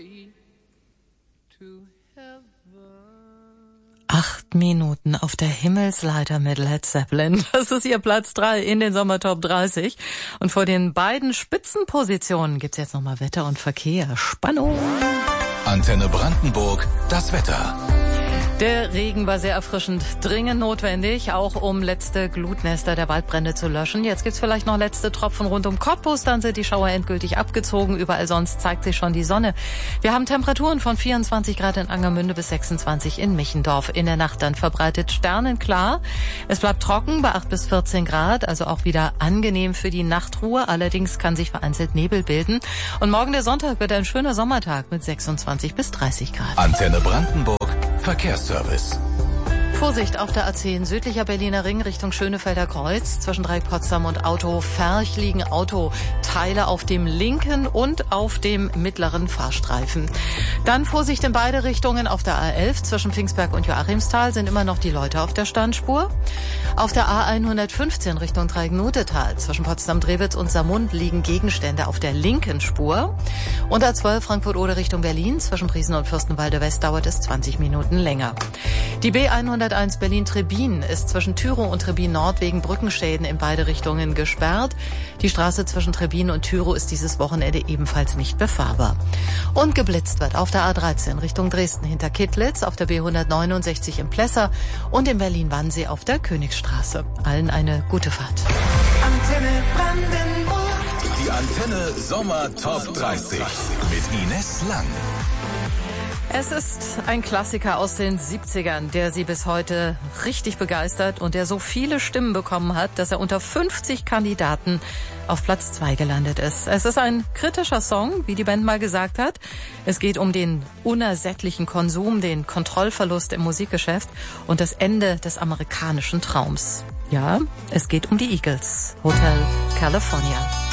8 Minuten auf der Himmelsleiter mit Led Zeppelin. Das ist ihr Platz 3 in den Sommertop 30. Und vor den beiden Spitzenpositionen gibt's jetzt nochmal Wetter und Verkehr. Spannung! Antenne Brandenburg, das Wetter. Der Regen war sehr erfrischend, dringend notwendig, auch um letzte Glutnester der Waldbrände zu löschen. Jetzt gibt's vielleicht noch letzte Tropfen rund um Cottbus, dann sind die Schauer endgültig abgezogen. Überall sonst zeigt sich schon die Sonne. Wir haben Temperaturen von 24 Grad in Angermünde bis 26 in Michendorf. In der Nacht dann verbreitet sternenklar. Es bleibt trocken bei 8 bis 14 Grad, also auch wieder angenehm für die Nachtruhe. Allerdings kann sich vereinzelt Nebel bilden. Und morgen der Sonntag wird ein schöner Sommertag mit 26 bis 30 Grad. Antenne Brandenburg. Verkehrsservice. Vorsicht auf der A10 südlicher Berliner Ring Richtung Schönefelder Kreuz. Zwischen Dreieck Potsdam und Autoferch liegen Autoteile auf dem linken und auf dem mittleren Fahrstreifen. Dann Vorsicht in beide Richtungen auf der A11. Zwischen Pfingstberg und Joachimsthal sind immer noch die Leute auf der Standspur. Auf der A115 Richtung Dreieck-Nutetal. Zwischen Potsdam-Drewitz und Saarmund liegen Gegenstände auf der linken Spur. Und A12 Frankfurt-Oder Richtung Berlin. Zwischen Priesen und Fürstenwalde West dauert es 20 Minuten länger. Die B101 Berlin-Trebin ist zwischen Tyrow und Trebin Nord wegen Brückenschäden in beide Richtungen gesperrt. Die Straße zwischen Trebin und Tyrow ist dieses Wochenende ebenfalls nicht befahrbar. Und geblitzt wird auf der A13 Richtung Dresden hinter Kittlitz, auf der B169 in Plesser und in Berlin-Wannsee auf der Königstraße. Allen eine gute Fahrt. Antenne Brandenburg. Die Antenne Sommer Top 30 mit Ines Lang. Es ist ein Klassiker aus den 70ern, der Sie bis heute richtig begeistert und der so viele Stimmen bekommen hat, dass er unter 50 Kandidaten auf Platz 2 gelandet ist. Es ist ein kritischer Song, wie die Band mal gesagt hat. Es geht um den unersättlichen Konsum, den Kontrollverlust im Musikgeschäft und das Ende des amerikanischen Traums. Ja, es geht um die Eagles, Hotel California.